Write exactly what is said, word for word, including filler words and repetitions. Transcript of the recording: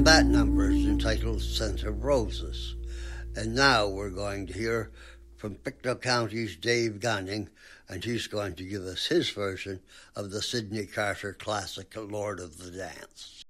And that number is entitled Scent of Roses. And now we're going to hear from Pictou County's Dave Gunning, and he's going to give us his version of the Sidney Carter classic Lord of the Dance.